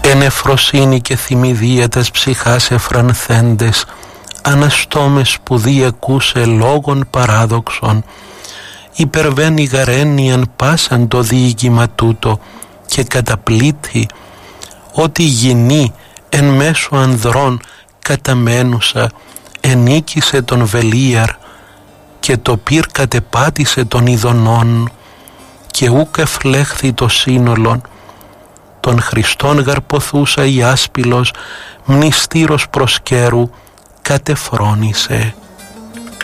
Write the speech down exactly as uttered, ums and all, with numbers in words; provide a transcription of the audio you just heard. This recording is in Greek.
εν εφροσύνη και θυμηδία τας ψυχάς εφρανθέντες, αναστόμες που διεκούσε λόγων παράδοξων, υπερβαίνει γαρένιαν πάσαν το διοίκημα τούτο και καταπλήττει ότι γυνή εν μέσω ανδρών καταμένουσα ενίκησε τον Βελίαρ και το πυρ κατεπάτησε των ειδονών και ούκ εφλέχθη το σύνολον. Τον Χριστόν γαρποθούσα η άσπυλος μνηστήρος προσκέρου κατεφρόνησε.